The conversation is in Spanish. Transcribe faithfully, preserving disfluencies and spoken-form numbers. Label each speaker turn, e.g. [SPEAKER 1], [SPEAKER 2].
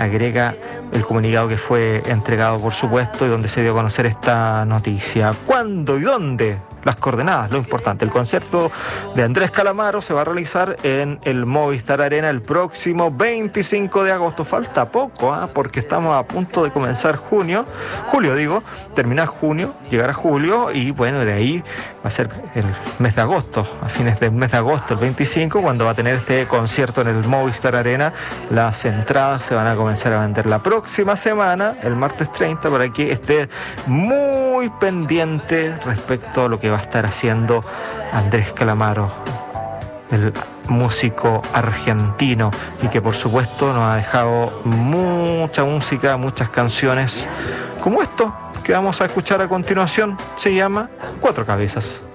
[SPEAKER 1] agrega el comunicado que fue entregado, por supuesto, y donde se dio a conocer esta noticia. ¿Cuándo y dónde? Las coordenadas, lo importante. El concierto de Andrés Calamaro se va a realizar en el Movistar Arena el próximo veinticinco de agosto. Falta poco, ¿eh? Porque estamos a punto de comenzar junio, julio digo, terminar junio, llegar a julio, y bueno, de ahí va a ser el mes de agosto, a fines del mes de agosto, el veinticinco, cuando va a tener este concierto en el Movistar Arena. Las entradas se van a comenzar a vender la próxima semana, el martes treinta, para que esté muy pendiente respecto a lo que va a estar haciendo Andrés Calamaro, el músico argentino, y que por supuesto nos ha dejado mucha música, muchas canciones como esto que vamos a escuchar a continuación. Se llama Cuatro Cabezas.